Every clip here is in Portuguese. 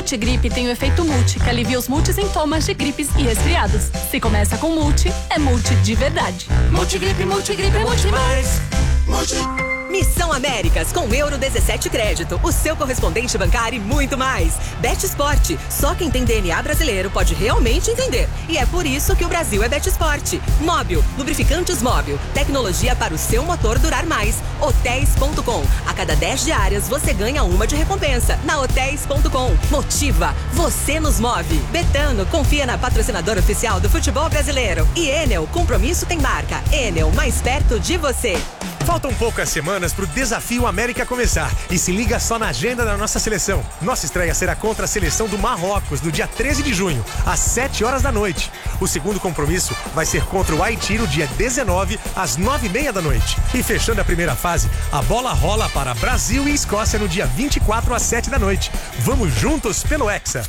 Multigripe tem o efeito multi, que alivia os multissintomas de gripes e resfriados. Se começa com multi, é multi de verdade. Multigripe, multigripe, multi mais. Multi. Missão Américas com Euro 17 Crédito, o seu correspondente bancário e muito mais. Bet Sport, só quem tem DNA brasileiro pode realmente entender. E é por isso que o Brasil é Bet Sport. Móbil, lubrificantes Móbil, tecnologia para o seu motor durar mais. Hotéis.com, a cada 10 diárias você ganha uma de recompensa. Na Hotéis.com, motiva, você nos move. Betano, confia na patrocinadora oficial do futebol brasileiro. E Enel, compromisso tem marca. Enel, mais perto de você. Faltam poucas semanas para o Desafio América começar. E se liga só na agenda da nossa seleção. Nossa estreia será contra a seleção do Marrocos, no dia 13 de junho, às 7 horas da noite. O segundo compromisso vai ser contra o Haiti no dia 19, às 9h30 da noite. E fechando a primeira fase, a bola rola para Brasil e Escócia no dia 24, às 7 da noite. Vamos juntos pelo Hexa.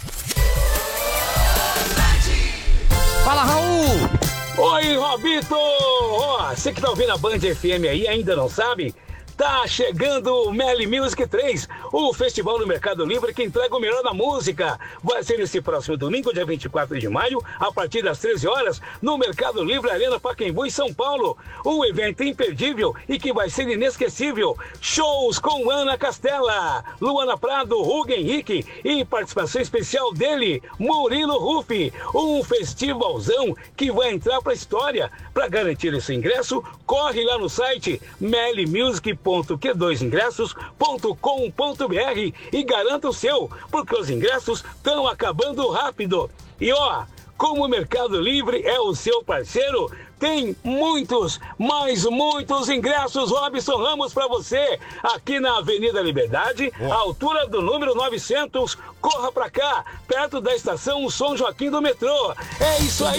Fala, Raul! Oi, Robito! Você que tá ouvindo a Band FM aí ainda não sabe? Tá chegando o Meli Music 3, o festival do Mercado Livre que entrega o melhor da música. Vai ser nesse próximo domingo, dia 24 de maio, a partir das 13 horas, no Mercado Livre Arena Pacaembu, em São Paulo. Um evento imperdível e que vai ser inesquecível. Shows com Ana Castela, Luana Prado, Hugo Henrique e participação especial dele, Murilo Rufi. Um festivalzão que vai entrar pra história. Para garantir esse ingresso, corre lá no site melimusic.q2ingressos.com.br e garanta o seu, porque os ingressos estão acabando rápido. E como o Mercado Livre é o seu parceiro, tem muitos, mas muitos ingressos, Robson Ramos, para você, aqui na Avenida Liberdade, altura do número 900, corra para cá, perto da estação São Joaquim do metrô. É isso aí!